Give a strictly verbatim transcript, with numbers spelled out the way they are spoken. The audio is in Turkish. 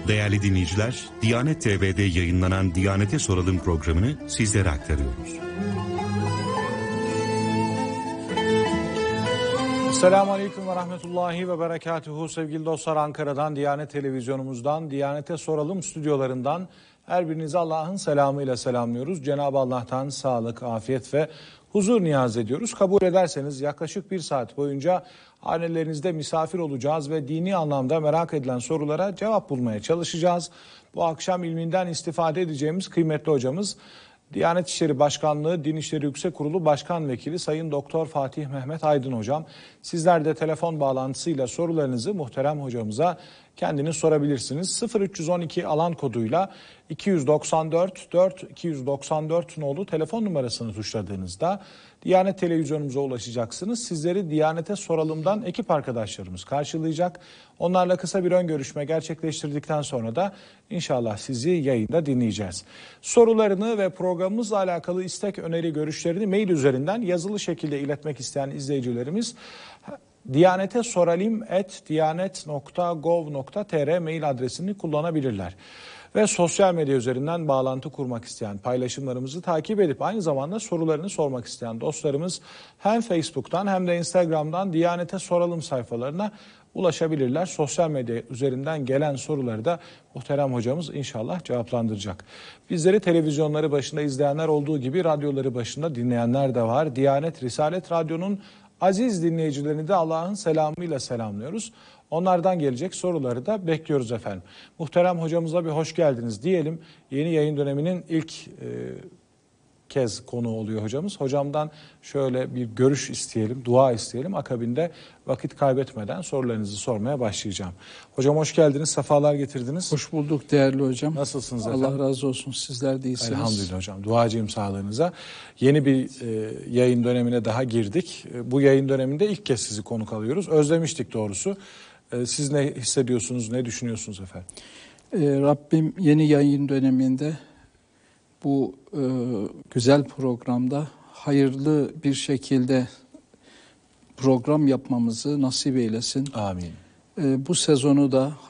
Değerli dinleyiciler, Diyanet T V'de yayınlanan Diyanet'e Soralım programını sizlere aktarıyoruz. Selamun Aleyküm ve Rahmetullahi ve Berekatuhu. Sevgili dostlar, Ankara'dan, Diyanet Televizyonumuzdan, Diyanet'e Soralım stüdyolarından her birinizi Allah'ın selamıyla selamlıyoruz. Cenab-ı Allah'tan sağlık, afiyet ve huzur niyaz ediyoruz. Kabul ederseniz yaklaşık bir saat boyunca hanelerinizde misafir olacağız ve dini anlamda merak edilen sorulara cevap bulmaya çalışacağız. Bu akşam ilminden istifade edeceğimiz kıymetli hocamız, Diyanet İşleri Başkanlığı Din İşleri Yüksek Kurulu Başkan Vekili Sayın Doktor Fatih Mehmet Aydın hocam. Sizler de telefon bağlantısıyla sorularınızı muhterem hocamıza kendiniz sorabilirsiniz. sıfır üç yüz on iki alan koduyla iki yüz doksan dört dört iki yüz doksan dört nolu telefon numarasını tuşladığınızda Diyanet Televizyonumuza ulaşacaksınız. Sizleri Diyanet'e Soralım'dan ekip arkadaşlarımız karşılayacak. Onlarla kısa bir ön görüşme gerçekleştirdikten sonra da inşallah sizi yayında dinleyeceğiz. Sorularını ve programımızla alakalı istek, öneri, görüşlerini mail üzerinden yazılı şekilde iletmek isteyen izleyicilerimiz diyanete soralim at diyanet nokta gov nokta tr mail adresini kullanabilirler. Ve sosyal medya üzerinden bağlantı kurmak isteyen, paylaşımlarımızı takip edip aynı zamanda sorularını sormak isteyen dostlarımız hem Facebook'tan hem de Instagram'dan Diyanet'e Soralım sayfalarına ulaşabilirler. Sosyal medya üzerinden gelen soruları da muhterem hocamız inşallah cevaplandıracak. Bizleri televizyonları başında izleyenler olduğu gibi radyoları başında dinleyenler de var. Diyanet Risalet Radyo'nun aziz dinleyicilerini de Allah'ın selamıyla selamlıyoruz. Onlardan gelecek soruları da bekliyoruz efendim. Muhterem hocamıza bir hoş geldiniz diyelim. Yeni yayın döneminin ilk e, kez konuğu oluyor hocamız. Hocamdan şöyle bir görüş isteyelim, dua isteyelim. Akabinde vakit kaybetmeden sorularınızı sormaya başlayacağım. Hocam hoş geldiniz, sefalar getirdiniz. Hoş bulduk değerli hocam. Nasılsınız efendim? Allah razı olsun, sizler de iyisiniz. Elhamdülillah hocam, duacıyım sağlığınıza. Yeni bir e, yayın dönemine daha girdik. E, bu yayın döneminde ilk kez sizi konuk alıyoruz. Özlemiştik doğrusu. E, siz ne hissediyorsunuz, ne düşünüyorsunuz efendim? Ee, Rabbim yeni yayın döneminde bu e, güzel programda hayırlı bir şekilde program yapmamızı nasip eylesin. Amin. E, bu sezonu da